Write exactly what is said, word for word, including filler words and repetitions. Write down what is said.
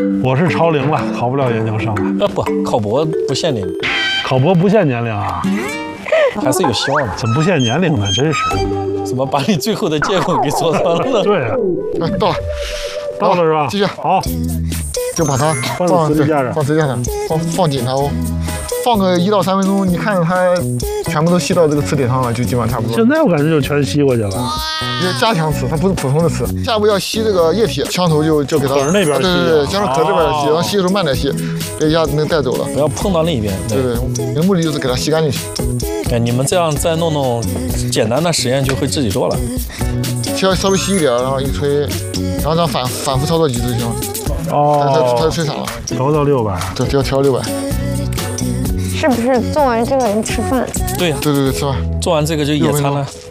我是超龄了，考不了研究生了。 啊不，考博不限年龄， 考博不限年龄啊？ 还是有希望的。 怎么不限年龄呢？真是。 怎么把你最后的借口给说穿了？ 对啊， 哎，到了， 到了是吧？ 继续。 好， 就把它放放在磁力架上， 放磁力架上，放放紧它哦。放个一到三分钟，你看它全部都吸到这个磁铁上了，就基本上差不多。 现在我感觉就全吸过去了。 这加强磁，它不是普通的磁。下一步要吸这个液体，枪头就就给它可是那边吸， 对对对，将壳这边吸，然后吸的时候慢点吸，别一下子能带走了。 不要碰到那一边。 对对，你的目的就是给它吸干净。 哎，你们这样再弄弄简单的实验就会自己做了。 需要稍微吸一点，然后一吹，然后这样反反复操作几次就行了。 哦， 它它它就吹散了。 调到六百。 对，只要调六百。 是不是做完这个人吃饭？ 对呀、 对对对，吃饭。 做完这个就野餐了。